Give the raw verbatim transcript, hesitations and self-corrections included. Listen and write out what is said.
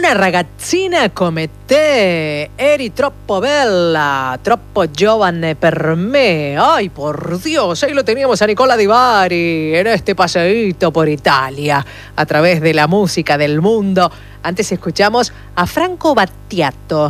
Una ragazzina come te, eri troppo bella, troppo giovane per me. Ay, por Dios, ahí lo teníamos a Nicola Di Bari en este paseíto por Italia, a través de la música del mundo. Antes escuchamos a Franco Battiato.